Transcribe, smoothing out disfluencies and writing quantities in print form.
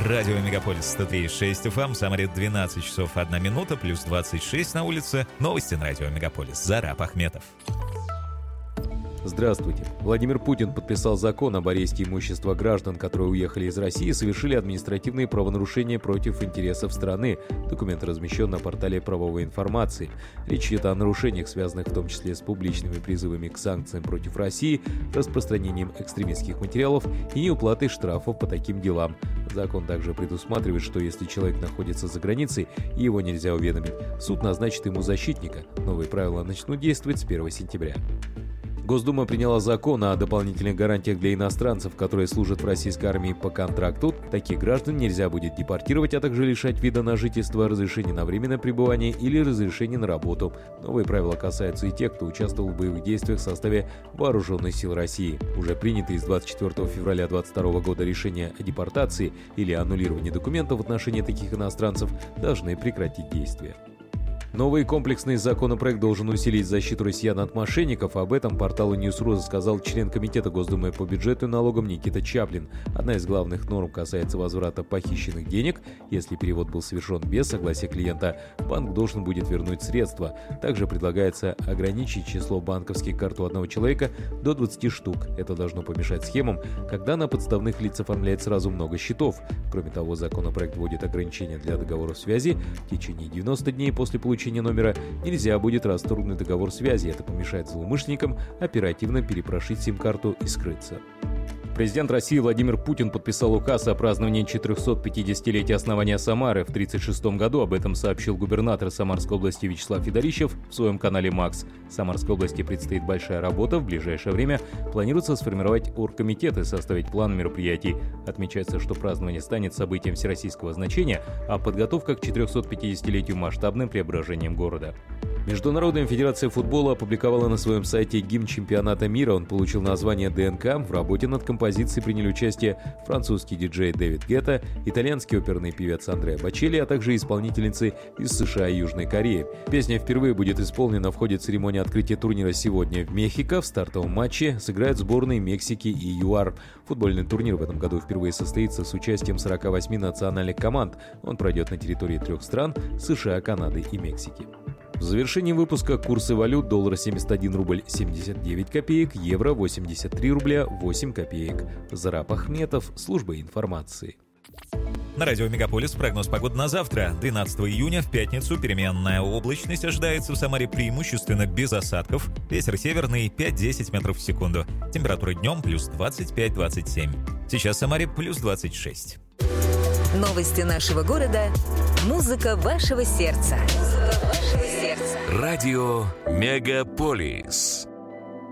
Радио Мегаполис 103.6 FM, в Самаре 12 часов 1 минута, плюс 26 на улице. Новости на Радио Мегаполис. Зараб Ахметов. Здравствуйте. Владимир Путин подписал закон об аресте имущества граждан, которые уехали из России и совершили административные правонарушения против интересов страны. Документ размещен на портале правовой информации. Речь идет о нарушениях, связанных в том числе с публичными призывами к санкциям против России, распространением экстремистских материалов и неуплатой штрафов по таким делам. Закон также предусматривает, что если человек находится за границей и его нельзя уведомить, суд назначит ему защитника. Новые правила начнут действовать с 1 сентября. Госдума приняла закон о дополнительных гарантиях для иностранцев, которые служат в российской армии по контракту. Таких граждан нельзя будет депортировать, а также лишать вида на жительство, разрешения на временное пребывание или разрешения на работу. Новые правила касаются и тех, кто участвовал в боевых действиях в составе Вооруженных сил России. Уже принятые с 24 февраля 2022 года решения о депортации или аннулировании документов в отношении таких иностранцев должны прекратить действие. Новый комплексный законопроект должен усилить защиту россиян от мошенников. Об этом порталу Ньюс.ру рассказал член Комитета Госдумы по бюджету и налогам Никита Чаплин. Одна из главных норм касается возврата похищенных денег. Если перевод был совершен без согласия клиента, банк должен будет вернуть средства. Также предлагается ограничить число банковских карт у одного человека до 20 штук. Это должно помешать схемам, когда на подставных лиц оформляет сразу много счетов. Кроме того, законопроект вводит ограничения для договоров связи. В течение 90 дней после получения номера нельзя будет расторгнуть договор связи. Это помешает злоумышленникам оперативно перепрошить сим-карту и скрыться. Президент России Владимир Путин подписал указ о праздновании 450-летия основания Самары в 1936 году. Об этом сообщил губернатор Самарской области Вячеслав Федорищев в своем канале «Макс». Самарской области предстоит большая работа. В ближайшее время планируется сформировать оргкомитет и составить план мероприятий. Отмечается, что празднование станет событием всероссийского значения, а подготовка к 450-летию масштабным преображением города. Международная федерация футбола опубликовала на своем сайте гимн чемпионата мира. Он получил название «ДНК». В работе над композицией приняли участие французский диджей Дэвид Гетта, итальянский оперный певец Андреа Бочелли, а также исполнительницы из США и Южной Кореи. Песня впервые будет исполнена в ходе церемонии открытия турнира сегодня в Мехико. В стартовом матче сыграют сборные Мексики и ЮАР. Футбольный турнир в этом году впервые состоится с участием 48 национальных команд. Он пройдет на территории 3 стран – США, Канады и Мексики. В завершении выпуска курсы валют: доллар 71 рубль 79 копеек, евро 83 рубля 8 копеек. Зараб Ахметов, служба информации. На радио Мегаполис прогноз погоды на завтра. 12 июня в пятницу переменная облачность ожидается в Самаре преимущественно без осадков. Ветер северный 5-10 метров в секунду. Температура днем плюс 25-27. Сейчас в Самаре плюс 26. Новости нашего города. Музыка вашего сердца. Радио Мегаполис.